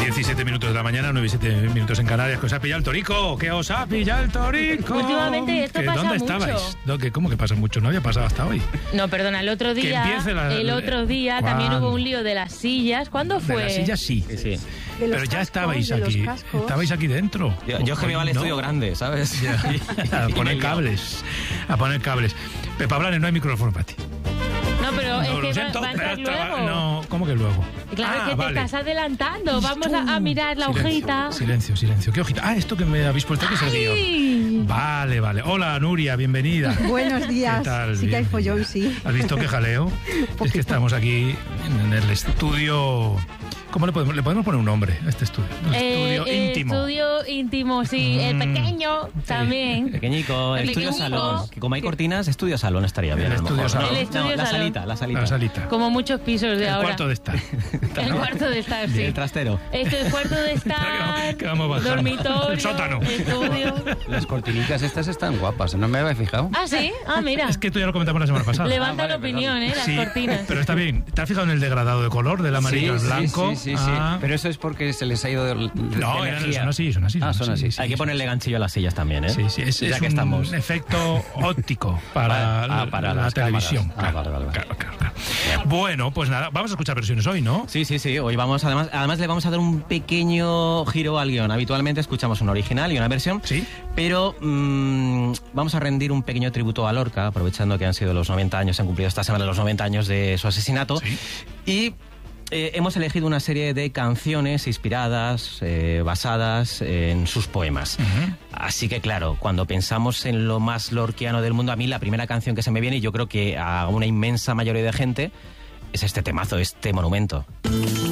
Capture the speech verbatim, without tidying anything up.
diecisiete minutos de la mañana, nueve y siete minutos en Canarias. ¿Que os ha pillado el torico? ¿Que os ha pillado el torico? Últimamente esto ¿Que pasa ¿Dónde mucho? estabais? ¿No? ¿Que ¿Cómo que pasa mucho? No había pasado hasta hoy. No, perdona, el otro día, la, el otro día ¿cuándo? también hubo un lío de las sillas. ¿Cuándo fue? De las sillas sí. Sí, sí. Pero ya cascos, estabais aquí. Estabais aquí dentro. Yo, yo es que me va al no. estudio grande, ¿sabes? Ya, a poner cables. A poner cables. Pepa Blanes, no hay micrófono para ti. No, pero No, es lo que siento, va, va a entrar pero estaba- luego. No, ¿cómo que luego? Claro, Ah, que te vale. estás adelantando. Vamos a, a mirar la Silencio, hojita. Silencio, silencio. ¿Qué hojita? Ah, esto que me habéis puesto aquí es el guión. ¡Ay! Vale, vale. Hola, Nuria, bienvenida. Buenos días. ¿Qué tal? Sí que hay Bienvenida. follón, sí. ¿Has visto qué jaleo? Es que estamos aquí en el estudio... ¿Cómo le podemos, le podemos poner un nombre a este estudio? Un Eh, estudio eh, íntimo. Estudio íntimo, sí. El Mm. pequeño también. Pequeñico, El estudio pequeñico. salón. Que como hay cortinas, estudio salón estaría bien. El a lo estudio mejor, salón. ¿no? El estudio No, la salón. salita, la salita. La salita. Como muchos pisos de El ahora. cuarto de estar. El cuarto de estar, sí. El trastero. Esto es cuarto de Espera, que estar. vamos- que vamos bajando. Dormitorio. El sótano. Estudio. Las cortinitas estas están guapas, ¿no me había fijado? Ah, sí. Ah, mira. Es que esto ya lo comentamos la semana pasada. Levanta Ah, la vale, opinión, ¿eh? Las Sí, cortinas. pero está bien. ¿Te has fijado en el degradado de color del amarillo al Sí, sí, blanco? Sí, sí, sí. Ah. Pero eso es porque se les ha ido de, de No, energía. son así, son así. Ah, son así. Hay que ponerle ganchillo a las sillas también, ¿eh? Sí, sí, es, ya es que un estamos. efecto óptico para, Vale. Ah, la, para la las televisión. cámaras. Ah, Claro, vale, vale, vale. claro, claro, claro. Bueno, pues nada, vamos a escuchar versiones hoy, ¿no? Sí, sí, sí. Hoy vamos, además, además le vamos a dar un pequeño giro al guión. Habitualmente escuchamos un original y una versión. Sí. Pero mmm, vamos a rendir un pequeño tributo a Lorca, aprovechando que han sido los noventa años, se han cumplido esta semana los noventa años de su asesinato. Sí. Y eh, hemos elegido una serie de canciones inspiradas, eh, basadas en sus poemas. Ujú. Así que claro, cuando pensamos en lo más lorquiano del mundo, a mí la primera canción que se me viene, y yo creo que a una inmensa mayoría de gente, es este temazo, este monumento.